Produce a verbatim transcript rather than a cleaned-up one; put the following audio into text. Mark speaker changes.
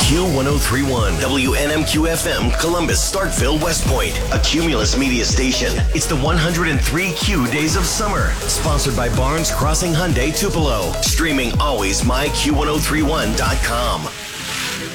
Speaker 1: Q one oh three point one, W N M Q F M, Columbus, Starkville, West Point, a Cumulus media station. It's the one hundred three Q Days of Summer, sponsored by Barnes Crossing Hyundai Tupelo. Streaming always my Q one oh three one dot com.